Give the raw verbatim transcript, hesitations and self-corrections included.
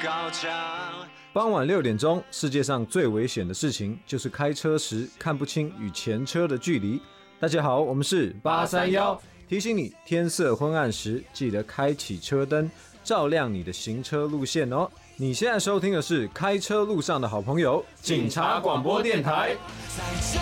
高墙。 傍晚六点钟，世界上最危险的事情就是开车时看不清与前车的距离。大家好，我们是八三一，提醒你天色昏暗时记得开启车灯，照亮你的行车路线哦。你现在收听的是开车路上的好朋友——警察广播电台。 在这